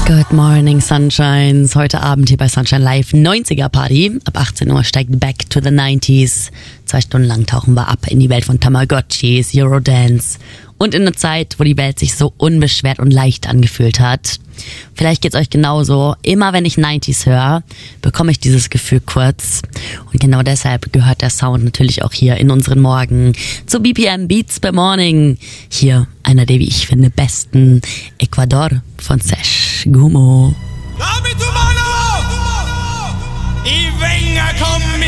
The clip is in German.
Good morning, Sunshines. Heute Abend hier bei Sunshine Live 90er Party. Ab 18 Uhr steigt Back to the 90s. 2 Stunden lang tauchen wir ab in die Welt von Tamagotchis, Eurodance und in eine Zeit, wo die Welt sich so unbeschwert und leicht angefühlt hat. Vielleicht geht's euch genauso. Immer wenn ich 90s höre, bekomme ich dieses Gefühl kurz. Und genau deshalb gehört der Sound natürlich auch hier in unseren Morgen zu BPM Beats per Morning. Hier einer der, wie ich finde, besten Ecuador von Sesh Gumo. Y venga conmigo.